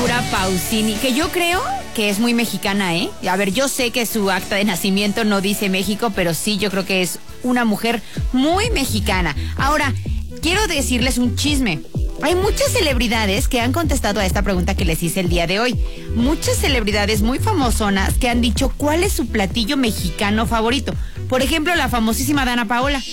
Laura Pausini, que yo creo que es muy mexicana, ¿eh? A ver, yo sé que su acta de nacimiento no dice México, pero sí, yo creo que es una mujer muy mexicana. Ahora, quiero decirles un chisme. Hay muchas celebridades que han contestado a esta pregunta que les hice el día de hoy. Muchas celebridades muy famosonas que han dicho cuál es su platillo mexicano favorito. Por ejemplo, la famosísima Dana Paola.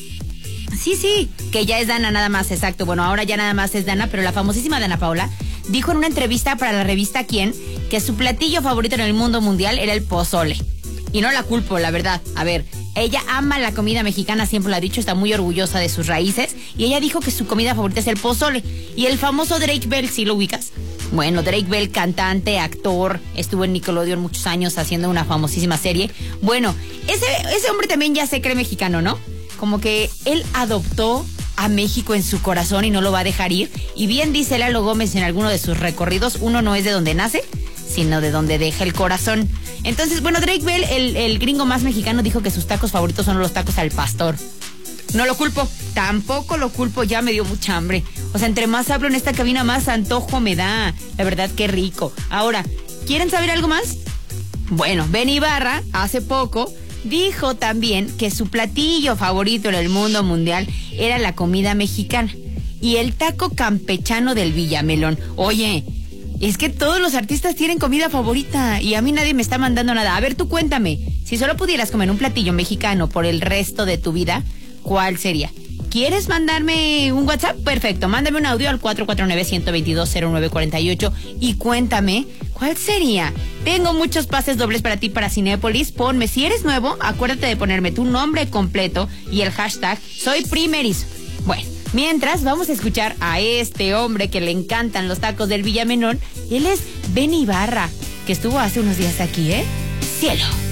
Sí, que ya es Dana nada más, exacto. Bueno, ahora ya nada más es Dana, pero la famosísima Dana Paola dijo en una entrevista para la revista Quién que su platillo favorito en el mundo mundial era el pozole. Y no la culpo, la verdad. A ver, ella ama la comida mexicana, siempre lo ha dicho, está muy orgullosa de sus raíces. Y ella dijo que su comida favorita es el pozole. Y el famoso Drake Bell, ¿sí lo ubicas? Bueno, Drake Bell, cantante, actor, estuvo en Nickelodeon muchos años haciendo una famosísima serie. Bueno, ese hombre también ya se cree mexicano, ¿no? Como que él adoptó a México en su corazón y no lo va a dejar ir. Y bien dice Lalo Gómez en alguno de sus recorridos, uno no es de donde nace, sino de donde deja el corazón. Entonces, bueno, Drake Bell, el gringo más mexicano, dijo que sus tacos favoritos son los tacos al pastor. No lo culpo, tampoco lo culpo, ya me dio mucha hambre. O sea, entre más hablo en esta cabina, más antojo me da. La verdad, qué rico. Ahora, ¿quieren saber algo más? Bueno, Ben Ibarra, hace poco, dijo también que su platillo favorito en el mundo mundial era la comida mexicana y el taco campechano del Villamelón. Oye, es que todos los artistas tienen comida favorita y a mí nadie me está mandando nada. A ver, tú cuéntame, si solo pudieras comer un platillo mexicano por el resto de tu vida, ¿cuál sería? ¿Quieres mandarme un WhatsApp? Perfecto, mándame un audio al 449-122-0948 y cuéntame cuál sería. Tengo muchos pases dobles para ti para Cinépolis. Ponme, si eres nuevo, acuérdate de ponerme tu nombre completo y el hashtag Soy Primerizo. Bueno, mientras vamos a escuchar a este hombre que le encantan los tacos del Villamelón. Él es Ben Ibarra, que estuvo hace unos días aquí, ¿eh? Cielo.